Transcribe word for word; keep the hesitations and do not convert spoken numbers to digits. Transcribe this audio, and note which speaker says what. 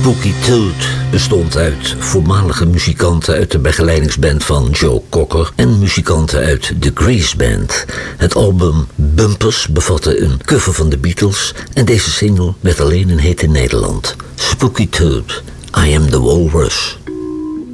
Speaker 1: Spooky Tooth bestond uit voormalige muzikanten uit de begeleidingsband van Joe Cocker en muzikanten uit de Grease Band. Het album Bumpers bevatte een cover van de Beatles en deze single werd alleen een hit in Nederland. Spooky Tooth, I Am the Walrus.